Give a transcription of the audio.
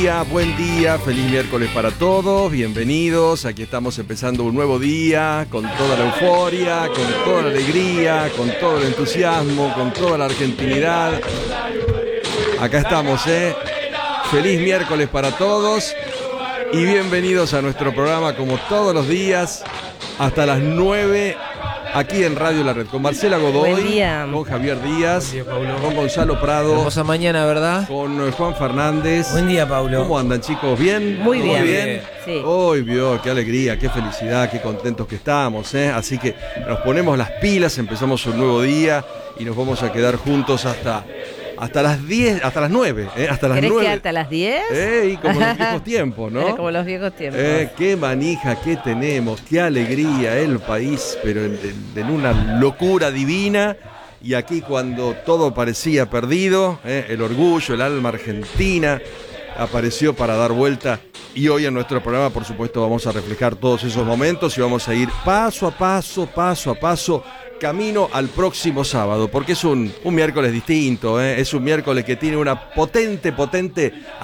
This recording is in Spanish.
buen día, feliz miércoles para todos, bienvenidos, aquí estamos empezando un nuevo día, con toda la euforia, con toda la alegría, con todo el entusiasmo, con toda la argentinidad. Acá estamos, feliz miércoles para todos y bienvenidos a nuestro programa como todos los días, hasta las 9. Aquí en Radio La Red, con Marcela Godoy, con Javier Díaz, día, con Gonzalo Prado. Hermosa mañana, ¿verdad? Con Juan Fernández. Buen día, Paulo. ¿Cómo andan, chicos? ¿Bien? Muy bien. Sí. Hoy vio, qué alegría, qué felicidad, qué contentos que estamos, Así que nos ponemos las pilas, empezamos un nuevo día y nos vamos a quedar juntos hasta las 10, hasta las 9, hasta las 9. ¿Querés que hasta las 10? Y como los viejos tiempos, ¿no? Como los viejos tiempos. Qué manija que tenemos, qué alegría el país, pero en una locura divina. Y aquí cuando todo parecía perdido, el orgullo, el alma argentina apareció para dar vuelta. Y hoy en nuestro programa, por supuesto, vamos a reflejar todos esos momentos y vamos a ir paso a paso, camino al próximo sábado, porque es un miércoles distinto, es un miércoles que tiene una potente